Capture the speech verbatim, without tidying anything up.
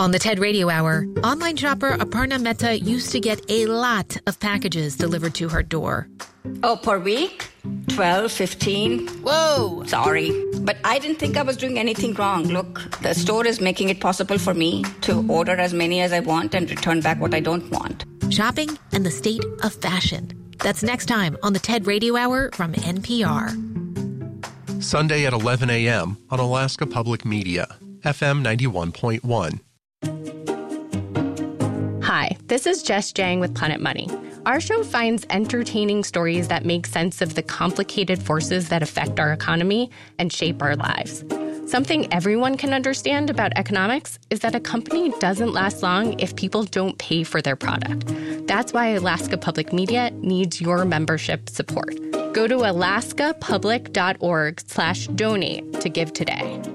On the TED Radio Hour, online shopper Aparna Mehta used to get a lot of packages delivered to her door. Oh, per week? twelve, fifteen. Whoa! Sorry. But I didn't think I was doing anything wrong. Look, the store is making it possible for me to order as many as I want and return back what I don't want. Shopping and the state of fashion. That's next time on the TED Radio Hour from N P R. Sunday at eleven a.m. on Alaska Public Media, F M ninety-one point one. Hi, this is Jess Jang with Planet Money. Our show finds entertaining stories that make sense of the complicated forces that affect our economy and shape our lives. Something everyone can understand about economics is that a company doesn't last long if people don't pay for their product. That's why Alaska Public Media needs your membership support. Go to alaskapublic.org slash donate to give today.